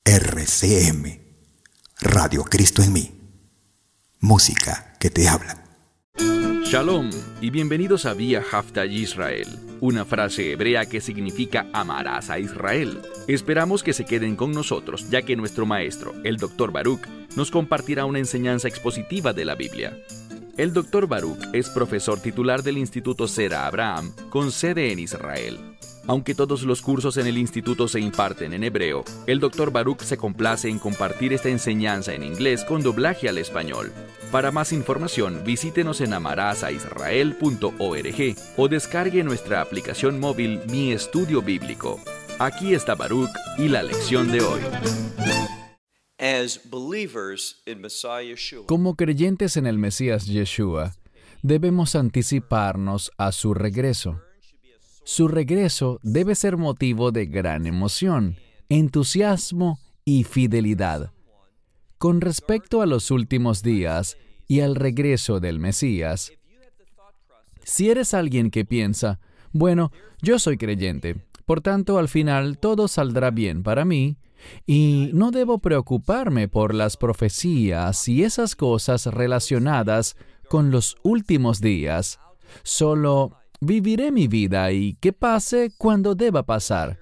RCM, Radio Cristo en mí. Música que te habla. Shalom y bienvenidos a Vía Hafta Yisrael, una frase hebrea que significa amarás a Israel. Esperamos que se queden con nosotros, ya que nuestro maestro, el Dr. Baruch, nos compartirá una enseñanza expositiva de la Biblia. El Dr. Baruch es profesor titular del Instituto Sera Abraham, con sede en Israel. Aunque todos los cursos en el instituto se imparten en hebreo, el Dr. Baruch se complace en compartir esta enseñanza en inglés con doblaje al español. Para más información, visítenos en amarasaisrael.org o descargue nuestra aplicación móvil Mi Estudio Bíblico. Aquí está Baruch y la lección de hoy. Como creyentes en el Mesías Yeshua, debemos anticiparnos a su regreso. Su regreso debe ser motivo de gran emoción, entusiasmo y fidelidad. Con respecto a los últimos días y al regreso del Mesías, si eres alguien que piensa, bueno, yo soy creyente, por tanto al final todo saldrá bien para mí, y no debo preocuparme por las profecías y esas cosas relacionadas con los últimos días, solo viviré mi vida y que pase cuando deba pasar.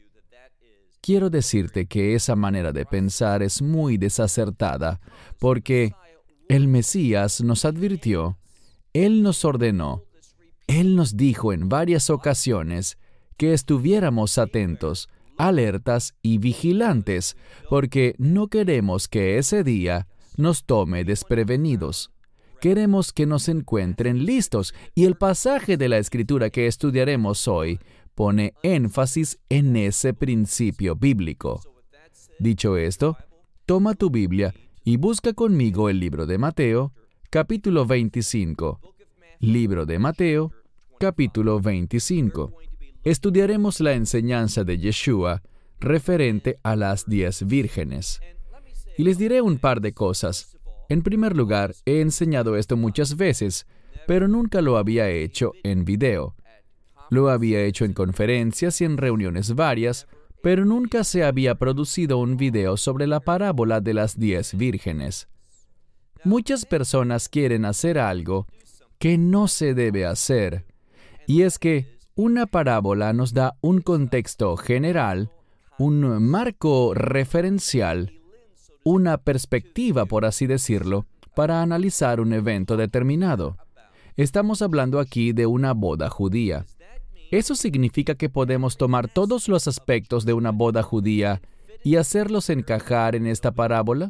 Quiero decirte que esa manera de pensar es muy desacertada, porque el Mesías nos advirtió, Él nos ordenó, Él nos dijo en varias ocasiones que estuviéramos atentos, alertas y vigilantes, porque no queremos que ese día nos tome desprevenidos. Queremos que nos encuentren listos, y el pasaje de la Escritura que estudiaremos hoy pone énfasis en ese principio bíblico. Dicho esto, toma tu Biblia y busca conmigo el libro de Mateo, capítulo 25. Libro de Mateo, capítulo 25. Estudiaremos la enseñanza de Yeshua referente a las 10 vírgenes. Y les diré un par de cosas. En primer lugar, he enseñado esto muchas veces, pero nunca lo había hecho en video. Lo había hecho en conferencias y en reuniones varias, pero nunca se había producido un video sobre la parábola de las 10 vírgenes. Muchas personas quieren hacer algo que no se debe hacer, y es que una parábola nos da un contexto general, un marco referencial, una perspectiva, por así decirlo, para analizar un evento determinado. Estamos hablando aquí de una boda judía. ¿Eso significa que podemos tomar todos los aspectos de una boda judía y hacerlos encajar en esta parábola?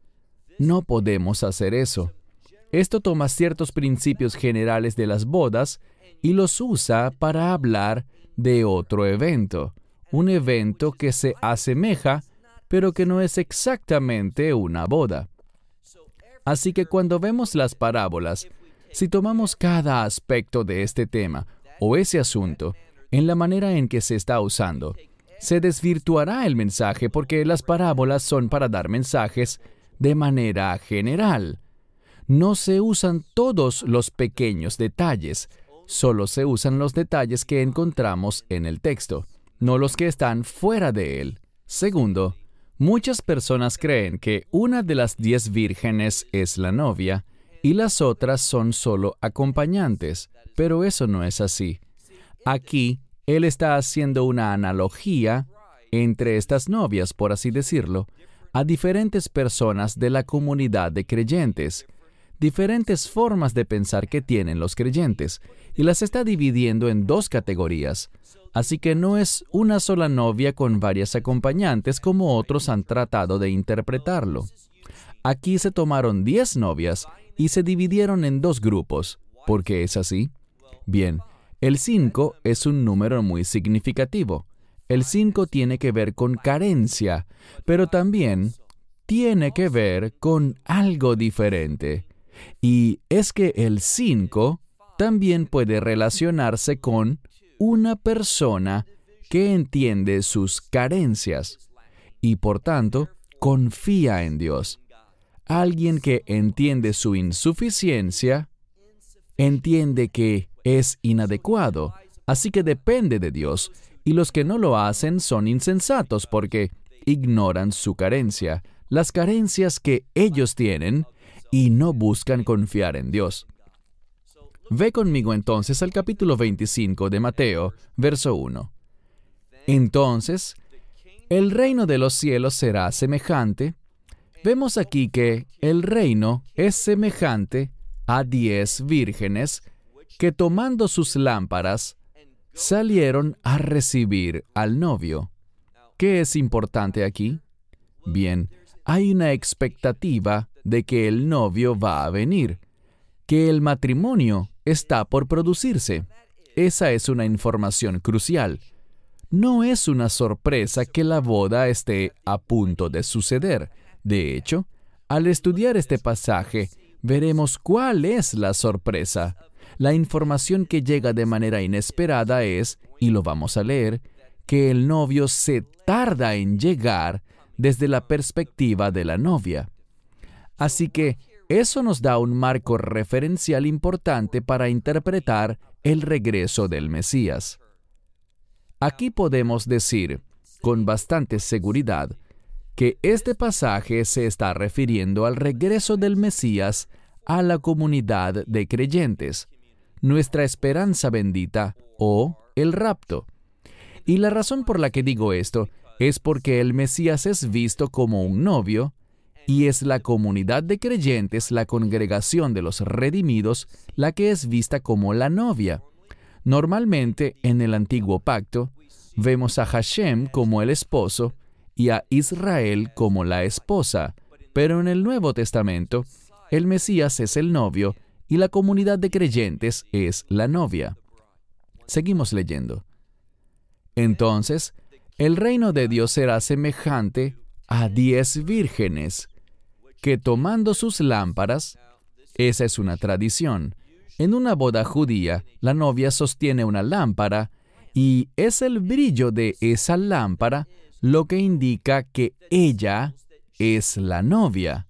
No podemos hacer eso. Esto toma ciertos principios generales de las bodas y los usa para hablar de otro evento, un evento que se asemeja pero que no es exactamente una boda. Así que cuando vemos las parábolas, si tomamos cada aspecto de este tema o ese asunto en la manera en que se está usando, se desvirtuará el mensaje porque las parábolas son para dar mensajes de manera general. No se usan todos los pequeños detalles, solo se usan los detalles que encontramos en el texto, no los que están fuera de él. Segundo, muchas personas creen que una de las 10 vírgenes es la novia y las otras son solo acompañantes, pero eso no es así. Aquí, él está haciendo una analogía entre estas novias, por así decirlo, a diferentes personas de la comunidad de creyentes, diferentes formas de pensar que tienen los creyentes, y las está dividiendo en 2 categorías. Así que no es una sola novia con varias acompañantes como otros han tratado de interpretarlo. Aquí se tomaron 10 novias y se dividieron en 2 grupos. ¿Por qué es así? Bien, el 5 es un número muy significativo. El 5 tiene que ver con carencia, pero también tiene que ver con algo diferente. Y es que el 5 también puede relacionarse con una persona que entiende sus carencias y, por tanto, confía en Dios. Alguien que entiende su insuficiencia, entiende que es inadecuado, así que depende de Dios, y los que no lo hacen son insensatos porque ignoran su carencia, las carencias que ellos tienen, y no buscan confiar en Dios. Ve conmigo entonces al capítulo 25 de Mateo, verso 1. Entonces, el reino de los cielos será semejante. Vemos aquí que el reino es semejante a 10 vírgenes que tomando sus lámparas salieron a recibir al novio. ¿Qué es importante aquí? Bien, hay una expectativa de que el novio va a venir, que el matrimonio está por producirse. Esa es una información crucial. No es una sorpresa que la boda esté a punto de suceder. De hecho, al estudiar este pasaje, veremos cuál es la sorpresa. La información que llega de manera inesperada es, y lo vamos a leer, que el novio se tarda en llegar desde la perspectiva de la novia. Así que eso nos da un marco referencial importante para interpretar el regreso del Mesías. Aquí podemos decir, con bastante seguridad, que este pasaje se está refiriendo al regreso del Mesías a la comunidad de creyentes, nuestra esperanza bendita o el rapto. Y la razón por la que digo esto es porque el Mesías es visto como un novio y es la comunidad de creyentes, la congregación de los redimidos, la que es vista como la novia. Normalmente, en el Antiguo Pacto, vemos a Hashem como el esposo y a Israel como la esposa, pero en el Nuevo Testamento, el Mesías es el novio y la comunidad de creyentes es la novia. Seguimos leyendo. Entonces, el reino de Dios será semejante a 10 vírgenes que tomando sus lámparas, esa es una tradición. En una boda judía, la novia sostiene una lámpara y es el brillo de esa lámpara lo que indica que ella es la novia.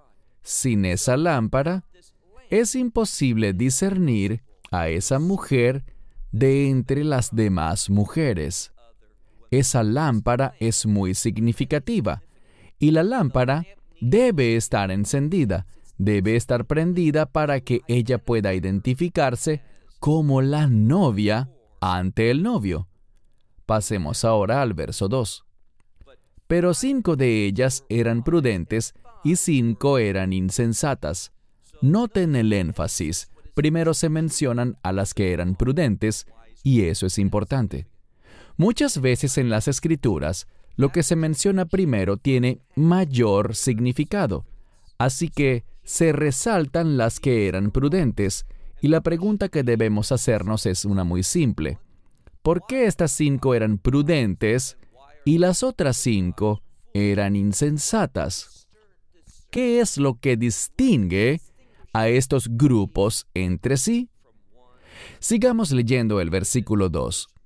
Sin esa lámpara, es imposible discernir a esa mujer de entre las demás mujeres. Esa lámpara es muy significativa y la lámpara debe estar encendida, debe estar prendida para que ella pueda identificarse como la novia ante el novio. Pasemos ahora al verso 2. Pero 5 de ellas eran prudentes y 5 eran insensatas. Noten el énfasis. Primero se mencionan a las que eran prudentes, y eso es importante. Muchas veces en las Escrituras, lo que se menciona primero tiene mayor significado. Así que se resaltan las que eran prudentes, y la pregunta que debemos hacernos es una muy simple. ¿Por qué estas 5 eran prudentes y las otras 5 eran insensatas? ¿Qué es lo que distingue a estos grupos entre sí? Sigamos leyendo el versículo 2.